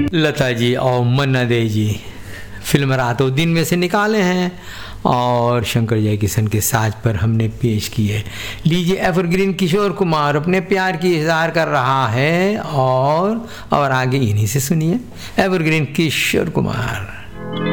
लता जी और मन्ना दे जी फिल्म रातों दिन में से निकाले हैं और शंकर जयकिशन के साज पर हमने पेश किए। लीजिए एवरग्रीन किशोर कुमार अपने प्यार की इजहार कर रहा है और आगे इन्हीं से सुनिए एवरग्रीन किशोर कुमार।